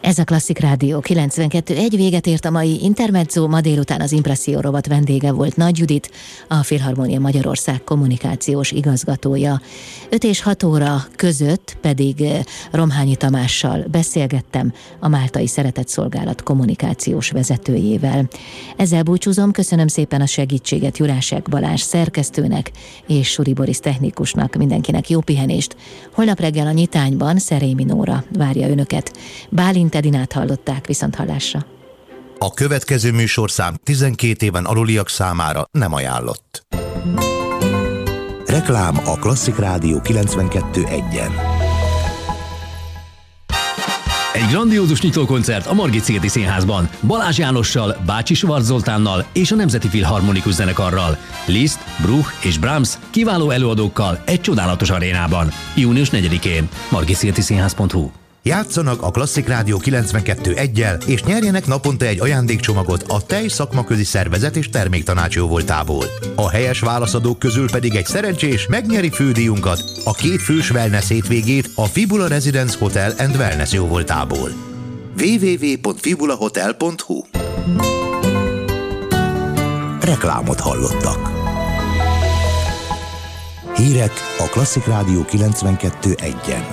Ez a Klasszik Rádió 92.1, véget ért a mai Intermezzo, ma délután az Impresszió rovat vendége volt Nagy Judit, a Filharmónia Magyarország kommunikációs igazgatója. 5 és 6 óra között pedig Romhányi Tamással beszélgettem, a Máltai Szeretetszolgálat kommunikációs vezetőjével. Ezzel búcsúzom, köszönöm szépen a segítséget Jurásek Balázs szerkesztőnek és Suri Boris technikusnak, mindenkinek jó pihenést. Holnap reggel a Nyitányban Szerémi Nóra várja önöket. Bálint Edinát hallották, viszonthallásra. A következő műsorszám 12 éven aluliak számára nem ajánlott. Reklám a Klasszik Rádió 92.1-en. Egy grandiózus nyitókoncert a Margit-szigeti Színházban, Balázs Jánossal, Bácsi Schwarz Zoltánnal és a Nemzeti Filharmonikus Zenekarral. Liszt, Bruch és Brahms kiváló előadókkal egy csodálatos arénában. Június 4-én. margitszigetiszínház.hu. Játszanak a Klasszik Rádió 92.1-jel, és nyerjenek naponta egy ajándékcsomagot a Tej szakmaközi szervezet és terméktanács jóvoltából. A helyes válaszadók közül pedig egy szerencsés megnyeri fődíjunkat, a 2 fős wellness hétvégét a Fibula Residence Hotel and Wellness jóvoltából. www.fibulahotel.hu. Reklámot hallottak. Hírek a Klasszik Rádió 92.1-en.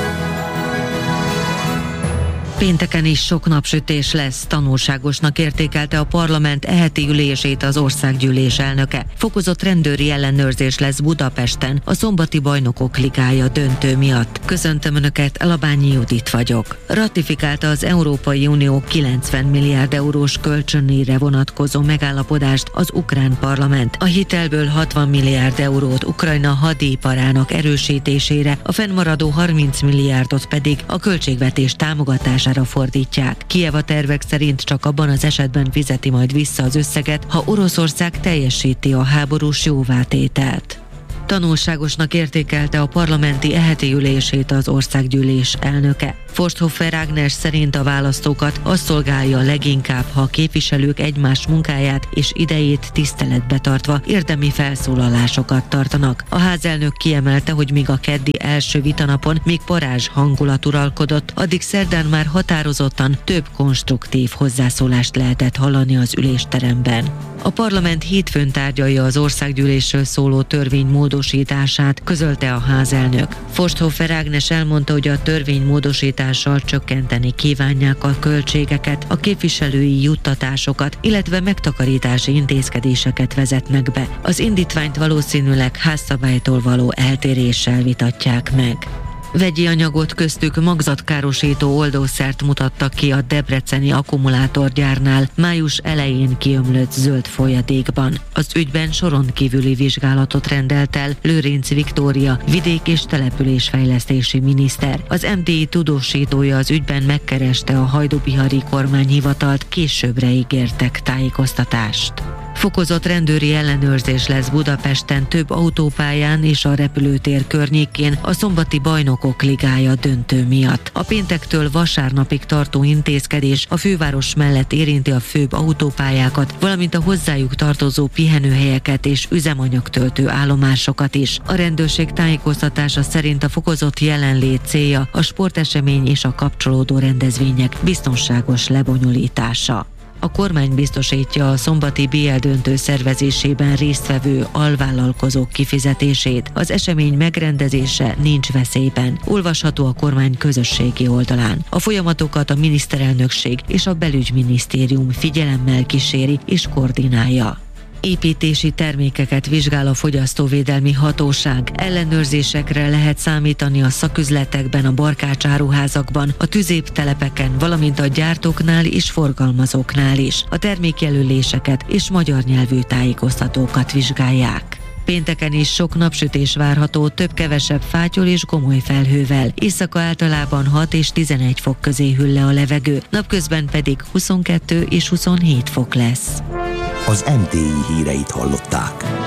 Pénteken is sok napsütés lesz, tanulságosnak értékelte a parlament heti ülését az országgyűlés elnöke. Fokozott rendőri ellenőrzés lesz Budapesten a szombati Bajnokok Ligája döntő miatt. Köszöntöm Önöket, Alabányi Judit vagyok. Ratifikálta az Európai Unió 90 milliárd eurós kölcsönére vonatkozó megállapodást az ukrán parlament. A hitelből 60 milliárd eurót Ukrajna hadiiparának erősítésére, a fennmaradó 30 milliárdot pedig a költségvetés támogatására fordítják. Kijev a tervek szerint csak abban az esetben fizeti majd vissza az összeget, ha Oroszország teljesíti a háborús jóvátételt. Tanulságosnak értékelte a parlamenti heti ülését az országgyűlés elnöke. Forsthofer Ágnes szerint a választókat az szolgálja leginkább, ha a képviselők egymás munkáját és idejét tiszteletbe tartva érdemi felszólalásokat tartanak. A házelnök kiemelte, hogy míg a keddi első vitanapon még parázs hangulat uralkodott, addig szerdán már határozottan több konstruktív hozzászólást lehetett hallani az ülésteremben. A parlament hétfőn tárgyalja az országgyűlésről szóló törvény módosítását, közölte a házelnök. Forsthofer Ágnes elmondta, hogy a törvény módosítással csökkenteni kívánják a költségeket, a képviselői juttatásokat, illetve megtakarítási intézkedéseket vezetnek be. Az indítványt valószínűleg házszabálytól való eltéréssel vitatják meg. Vegyi anyagot, köztük magzatkárosító oldószert mutattak ki a debreceni akkumulátorgyárnál május elején kiömlött zöld folyadékban. Az ügyben soron kívüli vizsgálatot rendelt el Lőrinc Viktória, vidék- és településfejlesztési miniszter. Az MDI tudósítója az ügyben megkereste a hajdúbihari kormányhivatalt, későbbre ígértek tájékoztatást. Fokozott rendőri ellenőrzés lesz Budapesten több autópályán és a repülőtér környékén a szombati Bajnokok Ligája döntő miatt. A péntektől vasárnapig tartó intézkedés a főváros mellett érinti a főbb autópályákat, valamint a hozzájuk tartozó pihenőhelyeket és üzemanyagtöltő állomásokat is. A rendőrség tájékoztatása szerint a fokozott jelenlét célja a sportesemény és a kapcsolódó rendezvények biztonságos lebonyolítása. A kormány biztosítja a szombati BL döntő szervezésében résztvevő alvállalkozók kifizetését. Az esemény megrendezése nincs veszélyben. Olvasható a kormány közösségi oldalán. A folyamatokat a miniszterelnökség és a belügyminisztérium figyelemmel kíséri és koordinálja. Építési termékeket vizsgál a Fogyasztóvédelmi Hatóság. Ellenőrzésekre lehet számítani a szaküzletekben, a barkácsáruházakban, a tüzéptelepeken, valamint a gyártóknál és forgalmazóknál is. A termékjelöléseket és magyar nyelvű tájékoztatókat vizsgálják. Pénteken is sok napsütés várható, több-kevesebb fátyol és gomoly felhővel. Éjszaka általában 6 és 11 fok közé hűl le a levegő, napközben pedig 22 és 27 fok lesz. Az MTI híreit hallották.